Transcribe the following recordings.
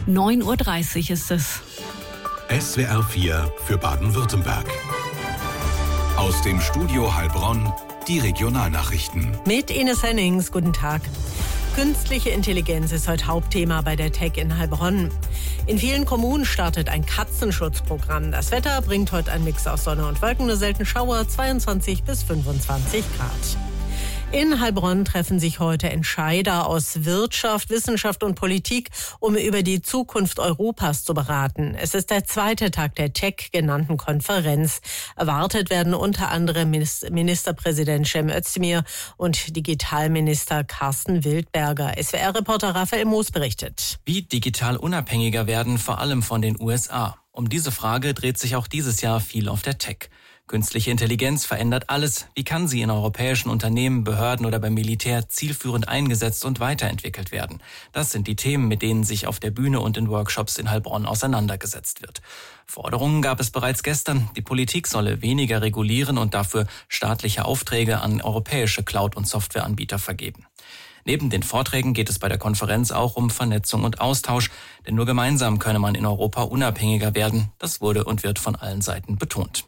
9:30 Uhr ist es. SWR 4 für Baden-Württemberg. Aus dem Studio Heilbronn die Regionalnachrichten. Mit Ines Hennings, guten Tag. Künstliche Intelligenz ist heute Hauptthema bei der TEC in Heilbronn. In vielen Kommunen startet ein Katzenschutzprogramm. Das Wetter bringt heute einen Mix aus Sonne und Wolken, nur selten Schauer, 22 bis 25 Grad. In Heilbronn treffen sich heute Entscheider aus Wirtschaft, Wissenschaft und Politik, um über die Zukunft Europas zu beraten. Es ist der zweite Tag der TEC genannten Konferenz. Erwartet werden unter anderem Ministerpräsident Cem Özdemir und Digitalminister Carsten Wildberger. SWR-Reporter Raphael Moos berichtet. Wie digital unabhängiger werden, vor allem von den USA. Um diese Frage dreht sich auch dieses Jahr viel auf der TEC. Künstliche Intelligenz verändert alles. Wie kann sie in europäischen Unternehmen, Behörden oder beim Militär zielführend eingesetzt und weiterentwickelt werden? Das sind die Themen, mit denen sich auf der Bühne und in Workshops in Heilbronn auseinandergesetzt wird. Forderungen gab es bereits gestern. Die Politik solle weniger regulieren und dafür staatliche Aufträge an europäische Cloud- und Softwareanbieter vergeben. Neben den Vorträgen geht es bei der Konferenz auch um Vernetzung und Austausch, denn nur gemeinsam könne man in Europa unabhängiger werden. Das wurde und wird von allen Seiten betont.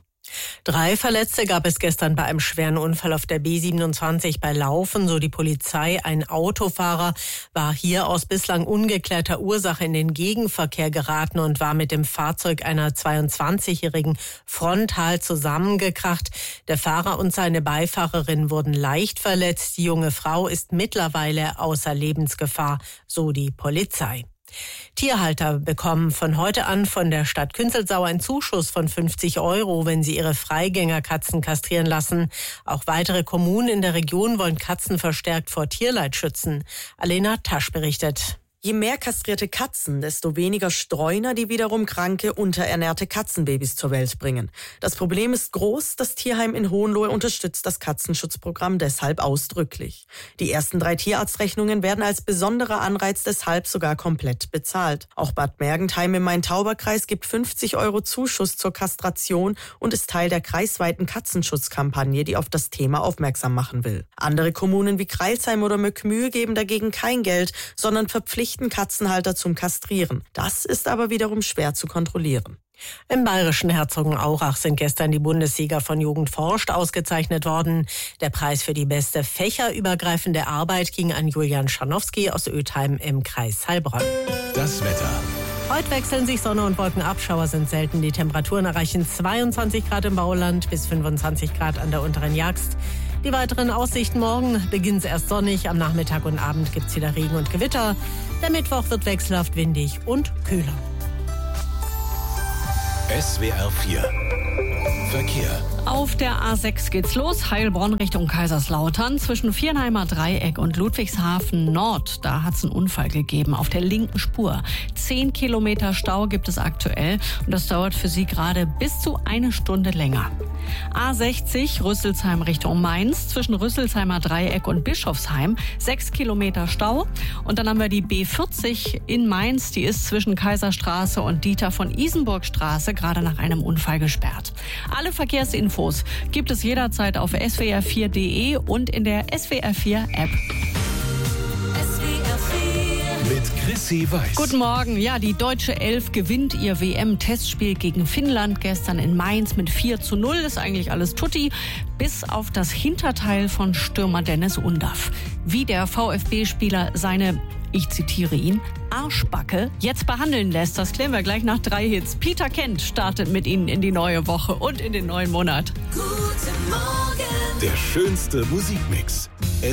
3 Verletzte gab es gestern bei einem schweren Unfall auf der B27 bei Laufen, so die Polizei. Ein Autofahrer war hier aus bislang ungeklärter Ursache in den Gegenverkehr geraten und war mit dem Fahrzeug einer 22-Jährigen frontal zusammengekracht. Der Fahrer und seine Beifahrerin wurden leicht verletzt. Die junge Frau ist mittlerweile außer Lebensgefahr, so die Polizei. Tierhalter bekommen von heute an von der Stadt Künzelsau einen Zuschuss von 50 €, wenn sie ihre Freigängerkatzen kastrieren lassen. Auch weitere Kommunen in der Region wollen Katzen verstärkt vor Tierleid schützen. Alena Tasch berichtet. Je mehr kastrierte Katzen, desto weniger Streuner, die wiederum kranke, unterernährte Katzenbabys zur Welt bringen. Das Problem ist groß, das Tierheim in Hohenlohe unterstützt das Katzenschutzprogramm deshalb ausdrücklich. Die ersten 3 Tierarztrechnungen werden als besonderer Anreiz deshalb sogar komplett bezahlt. Auch Bad Mergentheim im Main-Tauber-Kreis gibt 50 € Zuschuss zur Kastration und ist Teil der kreisweiten Katzenschutzkampagne, die auf das Thema aufmerksam machen will. Andere Kommunen wie Crailsheim oder Möckmühl geben dagegen kein Geld, sondern verpflichten Katzenhalter zum Kastrieren. Das ist aber wiederum schwer zu kontrollieren. Im bayerischen Herzogenaurach sind gestern die Bundessieger von Jugend forscht ausgezeichnet worden. Der Preis für die beste fächerübergreifende Arbeit ging an Julian Scharnowski aus Ötheim im Kreis Heilbronn. Das Wetter. Heute wechseln sich Sonne und Wolken ab, Schauer sind selten. Die Temperaturen erreichen 22 Grad im Bauland bis 25 Grad an der unteren Jagst. Die weiteren Aussichten: morgen beginnt es erst sonnig, am Nachmittag und Abend gibt es wieder Regen und Gewitter. Der Mittwoch wird wechselhaft windig und kühler. SWR 4 Verkehr. Auf der A6 geht's los, Heilbronn Richtung Kaiserslautern. Zwischen Viernheimer Dreieck und Ludwigshafen Nord, da hat's einen Unfall gegeben auf der linken Spur. 10 Kilometer Stau gibt es aktuell und das dauert für Sie gerade bis zu 1 Stunde länger. A60 Rüsselsheim Richtung Mainz, zwischen Rüsselsheimer Dreieck und Bischofsheim 6 Kilometer Stau. Und dann haben wir die B40 in Mainz, die ist zwischen Kaiserstraße und Dieter von Isenburgstraße gerade nach einem Unfall gesperrt. Alle Verkehrsinfos gibt es jederzeit auf swr4.de und in der SWR4 App. Mit Chrissy Weiß. Guten Morgen. Ja, die deutsche Elf gewinnt ihr WM-Testspiel gegen Finnland gestern in Mainz mit 4:0. Ist eigentlich alles tutti, bis auf das Hinterteil von Stürmer Dennis Undaff. Wie der VfB-Spieler seine, ich zitiere ihn, Arschbacke jetzt behandeln lässt, das klären wir gleich nach 3 Hits. Peter Kent startet mit Ihnen in die neue Woche und in den neuen Monat. Der schönste Musikmix.